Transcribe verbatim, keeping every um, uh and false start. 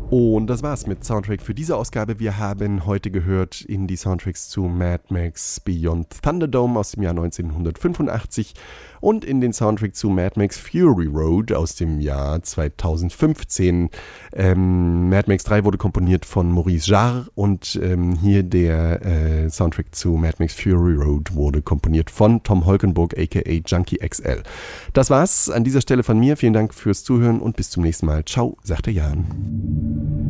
Und das war's mit Soundtrack für diese Ausgabe. Wir haben heute gehört in die Soundtracks zu Mad Max Beyond Thunderdome aus dem Jahr neunzehnhundertfünfundachtzig und in den Soundtrack zu Mad Max Fury Road aus dem Jahr zweitausendfünfzehn. Ähm, Mad Max drei wurde komponiert von Maurice Jarre und ähm, hier der äh, Soundtrack zu Mad Max Fury Road wurde komponiert von Tom Holkenborg aka Junkie X L. Das war's an dieser Stelle von mir. Vielen Dank fürs Zuhören und bis zum nächsten Mal. Ciao, sagt der Jan.